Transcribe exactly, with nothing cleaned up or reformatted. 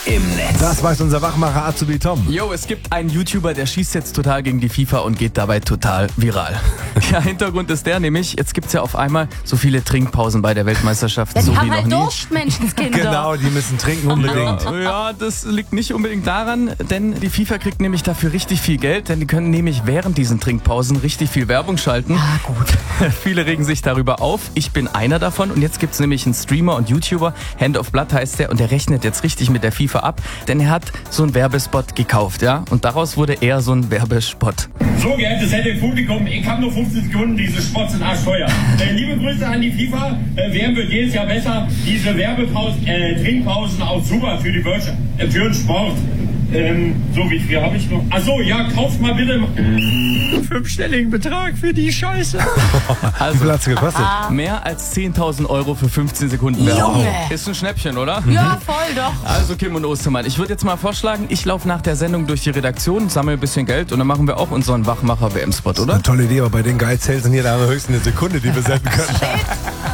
im Netz. Das weiß unser Wachmacher Azubi Tom. Jo, es gibt einen YouTuber, der schießt jetzt total gegen die FIFA und geht dabei total viral. Ja, Hintergrund ist der nämlich, jetzt gibt's ja auf einmal so viele Trinkpausen bei der Weltmeisterschaft, Ja, die so wie haben noch halt nie. Durst, Menschenskinder. Genau, die müssen trinken unbedingt. Ja, ja, das liegt nicht unbedingt daran, denn die FIFA kriegt nämlich dafür richtig viel Geld, denn die können nämlich während diesen Trinkpausen richtig viel Werbung schalten. Ah, gut. Viele regen sich darüber auf. Ich bin einer davon und jetzt gibt's nämlich einen Streamer und YouTuber, Hand of Blood heißt der, und der rechnet jetzt richtig mit der FIFA ab, denn er hat so einen Werbespot gekauft, ja, und daraus wurde eher so ein Werbespot. So, geehrtes Publikum, ich habe nur fünfzehn Sekunden, diese Spots sind arschteuer. Äh, liebe Grüße an die FIFA, äh, wären wir jedes Jahr besser. Diese Werbepausen, äh, Trinkpausen auch super für die Wirtschaft, äh, für den Sport. Ähm, so wie viel habe ich noch? Achso, ja, kauft mal bitte einen fünfstelligen Betrag für die Scheiße. Also, Wie viel hat's gekostet? mehr als zehntausend Euro für fünfzehn Sekunden Werbung. Junge. Ist ein Schnäppchen, oder? Ja, voll doch. Also Kim und Ostermann, ich würde jetzt mal vorschlagen, ich laufe nach der Sendung durch die Redaktion, sammle ein bisschen Geld und dann machen wir auch unseren Wachmacher-W M-Spot, oder? Eine tolle Idee, aber bei den Geizhältern hier, da haben wir höchstens eine Sekunde, die wir senden können.